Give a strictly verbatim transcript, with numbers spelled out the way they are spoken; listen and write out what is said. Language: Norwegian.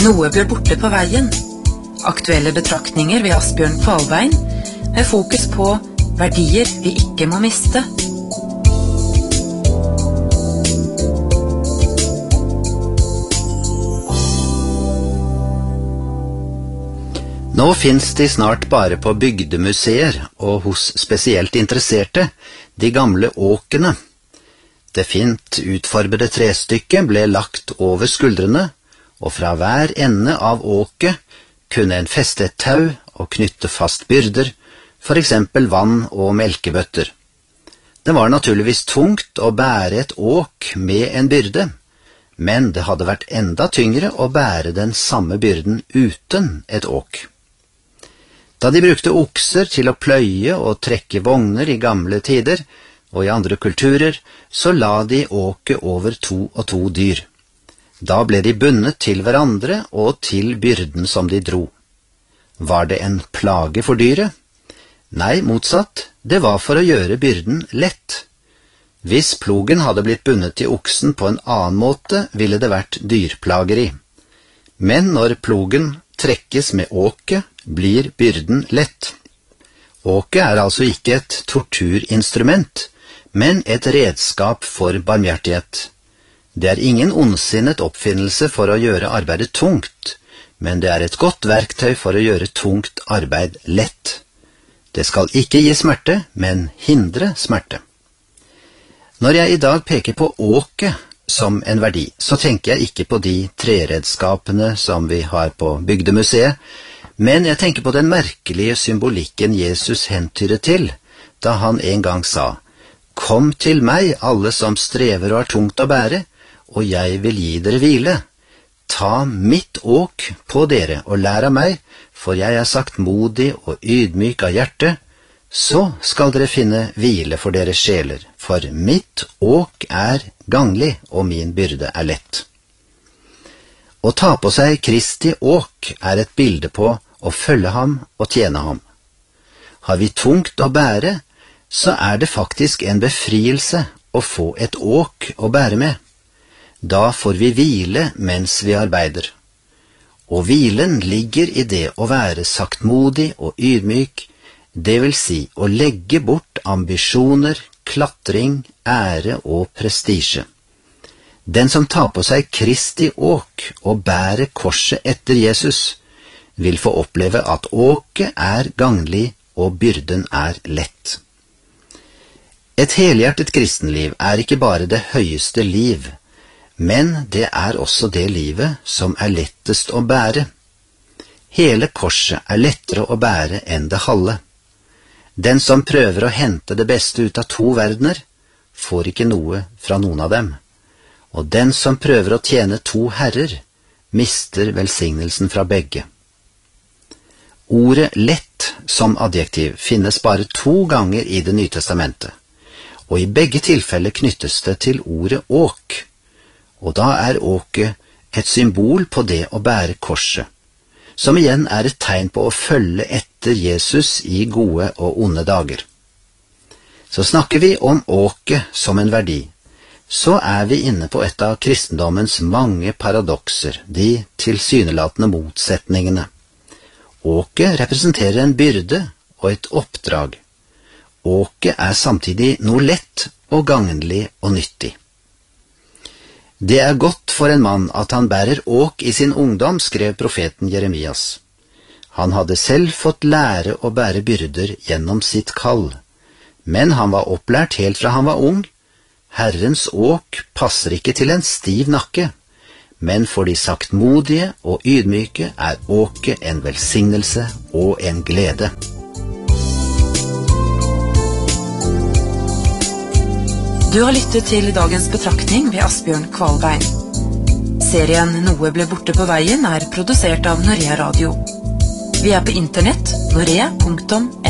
Noe ble borte på veien. Aktuelle betraktninger ved Asbjørn Kvalbein, med fokus på verdier vi ikke må miste. Nå finnes de snart bare på bygdemuseer og hos spesielt interesserte, de gamle åkene. Det fint utformede trestykket ble lagt over skuldrene, og fra hver ende av åket kunne en feste et tau og knytte fast byrder, for eksempel vann og melkebøtter. Det var naturligvis tungt å bære et åk med en byrde, men det hadde vært enda tyngre å bære den samme byrden uten et åk. Da de brukte okser til å pløye og trekke vogner i gamle tider, og i andre kulturer, så la de åket over to og to dyr. Da ble de bundet til hverandre og til byrden som de dro. Var det en plage for dyret? Nei, motsatt, det var for å gjøre byrden lett. Hvis plogen hadde blitt bundet til oksen på en annen måte, ville det vært dyrplageri. Men når plogen trekkes med åket, blir byrden lett. Åket er altså ikke et torturinstrument, men et redskap for barmhjertighet. Det er ingen ondsinnet oppfinnelse for å gjøre arbeidet tungt, men det er et godt verktøy for å gjøre tungt arbeid lett. Det skal ikke gi smerte, men hindre smerte. Når jeg i dag peker på åket som en verdi, så tenker jeg ikke på de treredskapene som vi har på bygdemuseet, men jeg tenker på den merkelige symbolikken Jesus hentydet til, da han en gang sa, «Kom til meg, alle som strever og har tungt å bære, og jeg vil gi dere hvile. Ta mitt åk på dere og lær av meg, for jeg er saktmodig og ydmyk av hjerte, så skal dere finne hvile for deres sjeler, for mitt åk er ganglig, og min byrde er lett.» Å ta på seg Kristi åk er et bilde på å følge ham og tjene ham. Har vi tungt å bære, så er det faktisk en befrielse å få et åk å bære med. Da får vi hvile mens vi arbeider. Og hvilen ligger i det å være saktmodig og ydmyk, det vil si å legge bort ambisjoner, klatring, ære og prestisje. Den som tar på seg Kristi åk og bærer korset etter Jesus, vil få oppleve at åket er ganglig og byrden er lett. Et helhjertet kristenliv er ikke bare det høyeste liv, men det er også det livet som er lettest å bære. Hele korset er lettere å bære enn det halve. Den som prøver å hente det beste ut av to verdener, får ikke noe fra noen av dem. Og den som prøver å tjene to herrer, mister velsignelsen fra begge. Ordet lett som adjektiv finnes bare to ganger i Det nye testamentet, og i begge tilfeller knyttes det til ordet åk, og da er åket et symbol på det å bære korset, som igjen er et tegn på å følge etter Jesus i gode og onde dager. Så snakker vi om åket som en verdi, så er vi inne på et av kristendommens mange paradokser, de tilsynelatende motsetningene. Åket representerer en byrde og et oppdrag. Åket er samtidig noe lett og gagnlig og nyttig. Det er godt for en mann at han bærer åk i sin ungdom, skrev profeten Jeremias. Han hadde selv fått lære å bære byrder gjennom sitt kall, men han var opplært helt fra han var ung. Herrens åk passer ikke til en stiv nakke, men for de saktmodige og ydmyke er åket en velsignelse og en glede. Du har lyttet til dagens betraktning ved Asbjørn Kvalbein. Serien Noe ble borte på veien er produsert av Norea Radio. Vi er på internett norea punktum